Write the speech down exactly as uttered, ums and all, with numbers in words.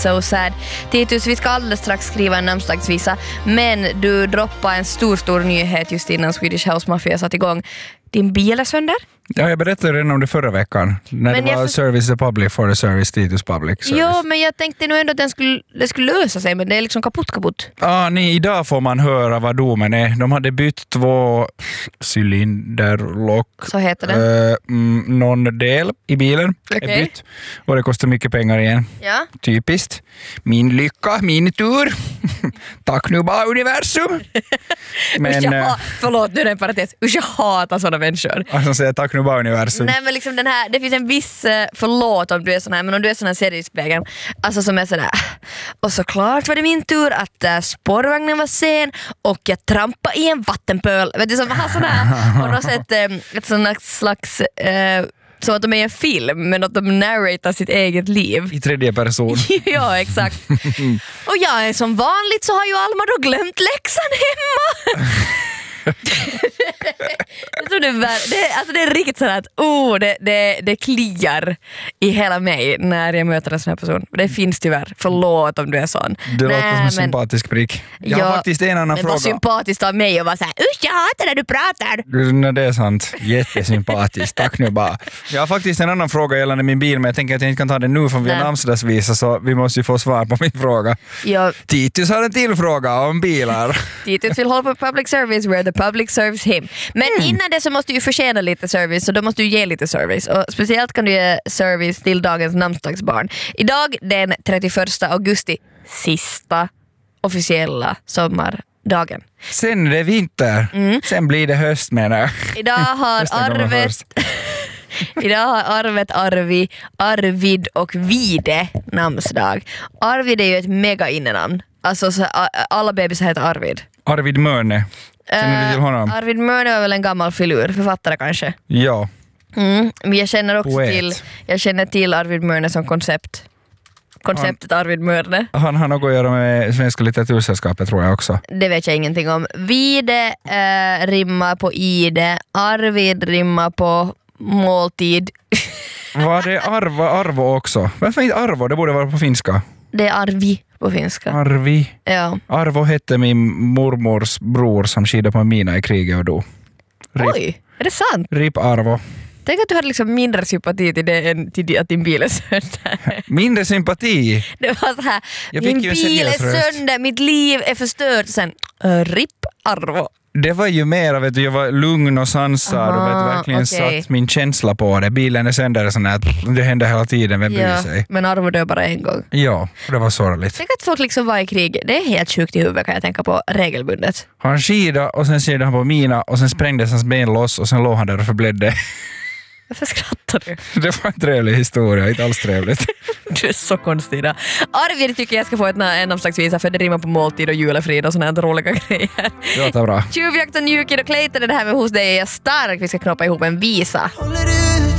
So sad. Titus, vi ska alldeles strax skriva en namnsdagsvisa, men du droppade en stor, stor nyhet just innan Swedish House Mafia satt igång. Din bil är sönder? Ja, jag berättade redan om det förra veckan. När men det var för... Service the Public for the Service Titus Public Service. Jo, men jag tänkte nog ändå att den skulle, det skulle lösa sig, men det är liksom kaputt, kaputt. Ja, nej, idag får man höra vad domen är. De hade bytt två cylinderlock. Så heter det. Äh, mm, någon del i bilen okay. är bytt. Och det kostar mycket pengar igen. Ja. Typiskt. Min lycka, min tur. Tack nu bara universum. Men, Usch, jag ha, förlåt, nu är det en parentes. Usch, jag hatar sådana människor. Alltså säger tack nu bara universum. Nej, men liksom den här, det finns en viss, förlåt om du är sån här, men om du är sån här ser i spegeln, alltså som är sådär, och såklart var det min tur att äh, spårvagnen var sen och jag trampade i en vattenpöl. Vet du, som har sån här, och något sätt, äh, ett sånt slags äh, så att de är i en film, men att de narratar sitt eget liv. I tredje person. Ja, exakt. Och jag är som vanligt så har ju Alma då glömt läxan hemma. Jag tror det, är, det, alltså det är riktigt så att oh, det, det, det kliar i hela mig när jag möter en sån här person. Det finns tyvärr. Förlåt om du är sån. Det låter som en men, sympatisk prick. Jag ja, har faktiskt en annan men fråga. Men var sympatiskt av mig och vara såhär, usch jag hatar när du pratar. Nej, det är sant. Jättesympatiskt. Tack nu bara. Jag har faktiskt en annan fråga gällande min bil, men jag tänker att jag inte kan ta den nu för vi har namnsdagsvisa, så vi måste ju få svar på min fråga. Ja. Titus har en till fråga om bilar. Titus vill hålla på public service where the public serves him. Men mm. innan det så måste du förtjäna lite service, så då måste du ge lite service. Och speciellt kan du ge service till dagens namnsdagsbarn. Idag den trettioförsta augusti, sista officiella sommardagen. Sen är det vinter. Mm. Sen blir det höst, menar jag. Idag har Arvet Idag har Arvet, Arvi, Arvid och Vide namnsdag. Arvid är ju ett mega innenamn. Alltså så, alla bebisar heter Arvid. Arvid Mörne. Känner du till honom? Uh, Arvid Mörne är väl en gammal filur, författare kanske. Ja. Mm, men jag känner också Poet. till jag känner till Arvid Mörne som koncept. Konceptet han, Arvid Mörne. Han har något att göra med Svenska litteratursällskapet, tror jag också. Det vet jag ingenting om. Vide äh, rimmar på ide. Arvid rimmar på måltid. Var det Arvo, Arvo också? Varför inte Arvo? Det borde vara på finska. Det är Arvi på finska. Arvi. Ja. Arvo hette min mormors bror som skidade på en mina i kriget och då. Oj, är det sant? Rip Arvo. Tänk att du hade liksom mindre sympati till det än till att din bil är sönder. Mindre sympati? Det var så här, min bil är sönder, mitt liv är förstört. Sen, uh, rip Arvo. Det var ju mer, vet du, jag var lugn och sansad. Aha, och vet, verkligen okay. satt min känsla på det. Bilen är sönder och sån här, det händer hela tiden, vem bryr ja, sig? Men Arvo dör bara en gång. Ja, det var sorgligt. Tänk att folk liksom var i krig, det är helt sjukt i huvudet, kan jag tänka på regelbundet. Han skidade och sen skidade han på mina och sen sprängdes hans ben loss och sen låg han där och förbledde. Varför skrattar du? Det var en trevlig historia, inte alls trevligt. Du är så konstig. Arvid tycker jag ska få ett namnsdagsvisa för det rimmar på måltid och julefrid och sådana här roliga grejer. Det låter bra. Tjuvjakt och Njukid och Clayton, det här med hos dig är jag stark. Vi ska knoppa ihop en visa.